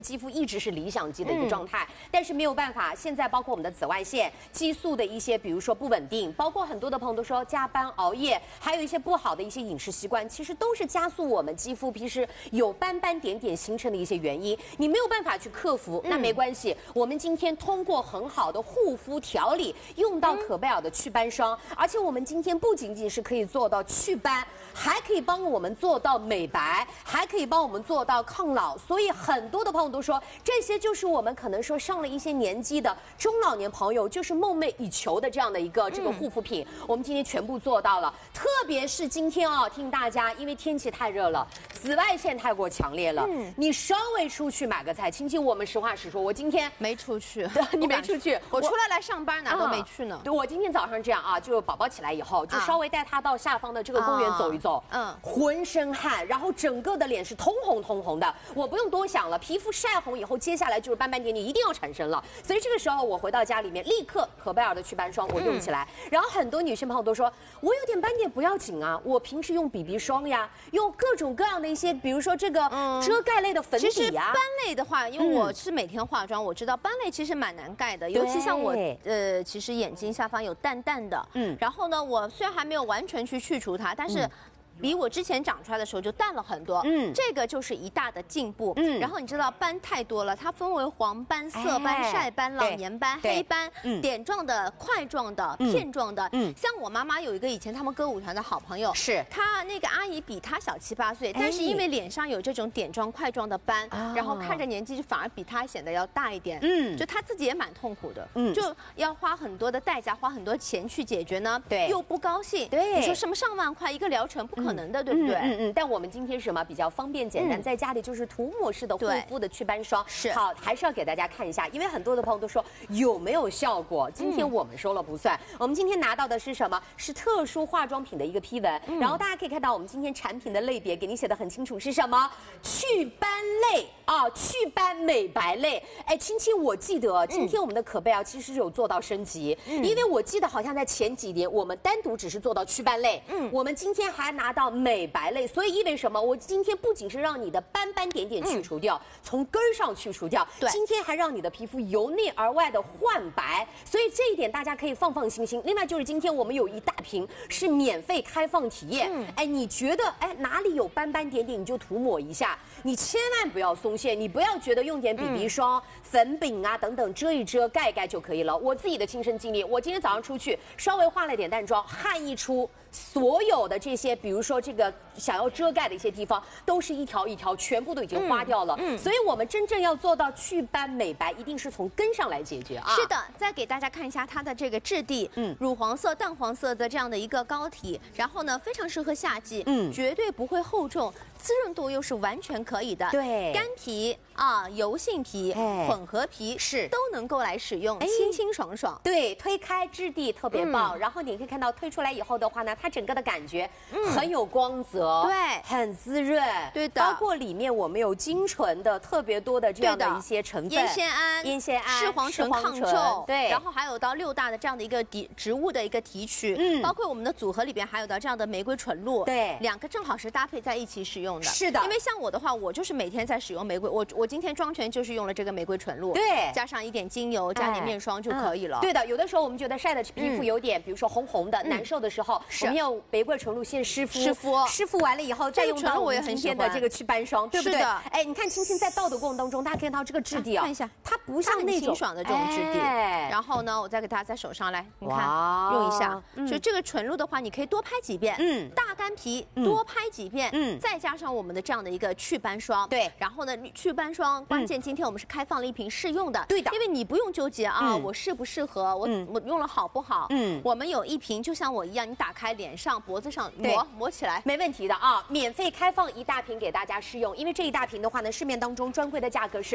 肌肤一直是理想肌的一个状态，但是没有办法，现在包括我们的紫外线、激素的一些，比如说不稳定，包括很多的朋友都说加班熬夜，还有一些不好的一些饮食习惯，其实都是加速我们肌肤平时有斑斑点点形成的一些原因。你没有办法去克服，那没关系，我们今天通过很好的护肤调理，用到可贝尔的祛斑霜，而且我们今天不仅仅是可以做到祛斑，还可以帮我们做到美白，还可以帮我们做到抗老，所以很多的朋友都说，这些就是我们可能说上了一些年纪的中老年朋友就是梦寐以求的这样的一个这个护肤品，我们今天全部做到了。特别是今天啊，提醒大家，因为天气太热了，紫外线太过强烈了，你稍微出去买个菜，亲亲，我们实话实说，我今天没出去， 你没出去， 我除了来上班哪都没去呢。 对，我今天早上这样啊，就宝宝起来以后，就稍微带他到下方的这个公园走一走，浑身汗，然后整个的脸是通红通红的，我不用多想了，皮肤晒红以后，接下来就是斑斑点点一定要产生了，所以这个时候我回到家里面，立刻可贝尔的祛斑霜我用起来，然后很多女生朋友都说，我有点斑点不要紧啊，我平时用 BB 霜呀，用各种各样的一些，比如说这个遮盖类的粉底呀。 其实斑类的话，因为我是每天化妆，我知道斑类其实蛮难盖的，尤其像我其实眼睛下方有淡淡的，然后呢，我虽然还没有完全去除它，但是比我之前长出来的时候就淡了很多，这个就是一大的进步。然后你知道斑太多了，它分为黄斑、色斑、晒斑、老年斑、黑斑、点状的、块状的、片状的。像我妈妈有一个以前他们歌舞团的好朋友， 是她那个阿姨比她小7、8岁，但是因为脸上有这种点状、块状的斑，然后看着年纪就反而比她显得要大一点。就她自己也蛮痛苦的，就要花很多的代价，花很多钱去解决呢，又不高兴。你说什么上万块一个疗程不可能的，对不对？ 但我们今天是什么比较方便简单，在家里就是涂抹式的护肤的祛斑霜。 是好，还是要给大家看一下，因为很多的朋友都说有没有效果，今天我们说了不算。我们今天拿到的是什么？是特殊化妆品的一个批文，然后大家可以看到我们今天产品的类别给你写的很清楚，是什么？祛斑类啊，祛斑美白类。哎，亲亲，我记得今天我们的可贝尔其实是有做到升级，因为我记得好像在前几年我们单独只是做到祛斑类，我们今天还拿到美白类，所以意味什么？我今天不仅是让你的斑斑点点去除掉，从根儿上去除掉，今天还让你的皮肤由内而外的焕白，所以这一点大家可以放放心心。另外就是今天我们有一大瓶是免费开放体验，哎，你觉得哎哪里有斑斑点点你就涂抹一下，你千万不要松懈，你不要觉得用点 BB 霜、粉饼啊等等遮一遮、盖一盖就可以了。我自己的亲身经历，我今天早上出去稍微化了点淡妆，汗一出，所有的这些，比如说这个想要遮盖的一些地方，都是一条一条，全部都已经花掉了。所以我们真正要做到祛斑美白，一定是从根上来解决啊。 是的，再给大家看一下它的这个质地，乳黄色、淡黄色的这样的一个膏体，然后呢，非常适合夏季，绝对不会厚重，滋润度又是完全可以的。 对， 干皮啊、油性皮、混合皮是都能够来使用，清清爽爽。 对，推开质地特别棒，然后你可以看到推出来以后的话呢，它整个的感觉很有光泽， 对， 很滋润， 对的。 包括里面我们有精纯的特别多的这样的一些成分， 烟酰胺、 视黄醇抗皱， 对， 然后还有到6大的这样的一个植物的一个提取，包括我们的组合里边还有到这样的玫瑰纯露， 对 ，2个正好是搭配在一起使用的。 是的， 因为像我的话，我就是每天在使用玫瑰，我今天妆前就是用了这个玫瑰纯露， 对， 加上一点精油，加点面霜就可以了。 对的，有的时候我们觉得晒的皮肤有点，比如说红红的、难受的时候，我们用玫瑰纯露先湿敷完了以后，再用到我们今天的这个祛斑霜，对不对？哎，你看轻轻在倒的过程当中，大家看到这个质地啊， 看一下， 它不像那种清爽的这种质地。然后呢，我再给大家在手上来，你看用一下，就这个纯露的话，你可以多拍几遍，大干皮多拍几遍，再加上我们的这样的一个祛斑霜， 对， 然后呢，祛斑霜关键今天我们是开放了一瓶试用的， 对的， 因为你不用纠结啊，我适不适合，我用了好不好，我们有一瓶就像我一样，你打开脸上、脖子上抹起来， 没问题的啊，免费开放一大瓶给大家试用，因为这一大瓶的话呢，市面当中专柜的价格是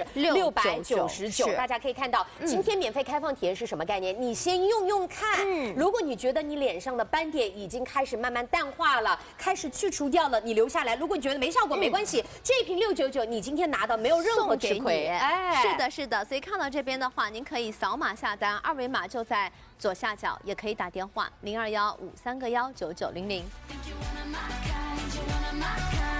699，大家可以看到，今天免费开放体验是什么概念？你先用用看，如果你觉得你脸上的斑点已经开始慢慢淡化了，开始去除掉了，你留下来；如果你觉得没效果，没关系，这一瓶699，你今天拿到没有任何吃亏。 哎，是的，是的，所以看到这边的话，您可以扫码下单，二维码就在左下角，也可以打电话0215319900。